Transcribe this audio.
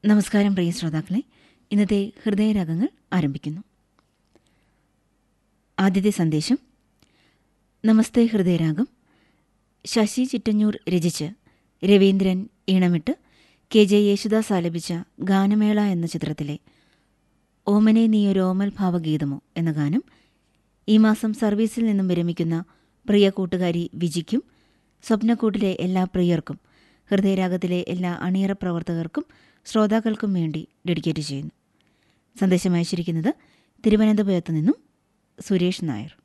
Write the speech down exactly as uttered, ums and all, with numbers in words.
നമസ്കാരം പ്രിയ ശ്രോതാക്കളെ, ഇന്നത്തെ ഹൃദയരാഗങ്ങൾ ആരംഭിക്കുന്നു. ആദ്യത്തെ സന്ദേശം. നമസ്തേ ഹൃദയരാഗം. ശശി ചിറ്റഞ്ഞൂർ രചിച്ച് രവീന്ദ്രൻ ഈണമിട്ട് കെ ജെ യേശുദാസ് ആലപിച്ച ഗാനമേള എന്ന ചിത്രത്തിലെ ഓമനെ നീയൊരോമൽ ഭാവഗീതമോ എന്ന ഗാനം ഈ മാസം സർവീസിൽ നിന്നും വിരമിക്കുന്ന പ്രിയ കൂട്ടുകാരി വിജിക്കും സ്വപ്നക്കൂട്ടിലെ എല്ലാ പ്രിയർക്കും ഹൃദയരാഗത്തിലെ എല്ലാ അണിയറ പ്രവർത്തകർക്കും ശ്രോതാക്കൾക്കും വേണ്ടി ഡെഡിക്കേറ്റ് ചെയ്യുന്നു. സന്ദേശം അയച്ചിരിക്കുന്നത് തിരുവനന്തപുരത്തു നിന്നും സുരേഷ് നായർ.